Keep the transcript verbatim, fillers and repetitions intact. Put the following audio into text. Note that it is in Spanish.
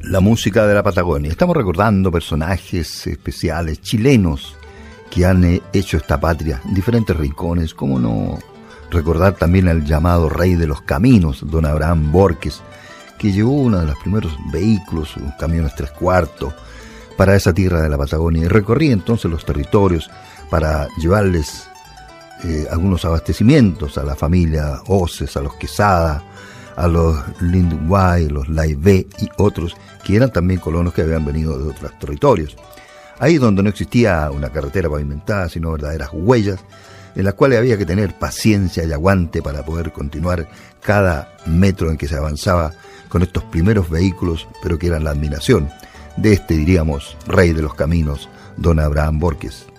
la música de la Patagonia. Estamos recordando personajes especiales chilenos que han hecho esta patria en diferentes rincones. Cómo no recordar también al llamado rey de los caminos, don Abraham Borges, que llevó uno de los primeros vehículos, un camiones tres cuartos, para esa tierra de la Patagonia, y recorría entonces los territorios para llevarles eh, algunos abastecimientos a la familia Oces, a los Quesada, a los Lindenway, los Laivé y otros que eran también colonos que habían venido de otros territorios. Ahí donde no existía una carretera pavimentada, sino verdaderas huellas, en las cuales había que tener paciencia y aguante para poder continuar cada metro en que se avanzaba con estos primeros vehículos, pero que eran la admiración de este, diríamos, rey de los caminos, don Abraham Borges.